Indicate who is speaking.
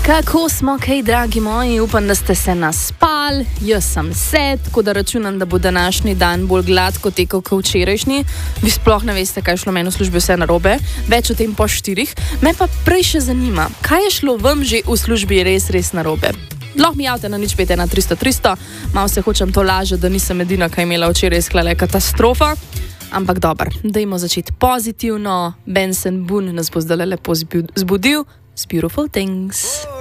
Speaker 1: Kako smo, kaj, dragi moji, upam, da ste se naspali, jaz sem se, tako da računam, da bo današnji dan bolj gladko tekel kot včerajšnji. Vi sploh ne veste, kaj je šlo meni v službi vse narobe, več o tem po 4. Me pa prej še zanima, kaj je šlo vam že v službi res narobe. Lahko mi javite na 051 300 300, malo se hočem to lažiti, da nisem edina, ki je imela včeraj sklale katastrofa. Ampak dobro, dajmo začeti pozitivno. Benson Boone nas bo zdaj lepo zbudil z Beautiful Things.